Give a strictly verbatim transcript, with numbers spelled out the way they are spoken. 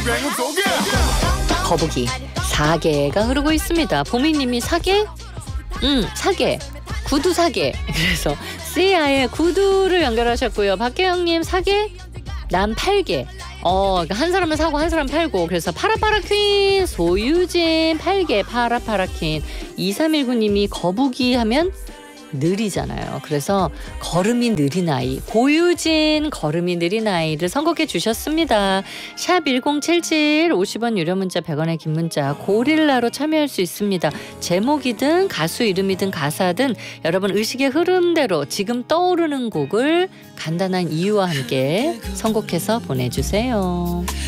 거북이 사계가 흐르고 있습니다. 보미님이 사계? 응, 사계. 구두 사계. 그래서 씨아이의 구두를 연결하셨고요. 박혜영님 사계? 난 팔계. 어, 한 사람은 사고 한 사람은 팔고. 그래서 파라파라 퀸 소유진 팔계 파라파라 퀸. 이삼일구님이 거북이 하면 느리잖아요. 그래서 걸음이 느린 아이 고유진 걸음이 느린 아이를 선곡해 주셨습니다. 샵 일공칠칠 오십 원 유료 문자 백 원의 긴 문자 고릴라로 참여할 수 있습니다. 제목이든 가수 이름이든 가사든 여러분 의식의 흐름대로 지금 떠오르는 곡을 간단한 이유와 함께 선곡해서 보내주세요.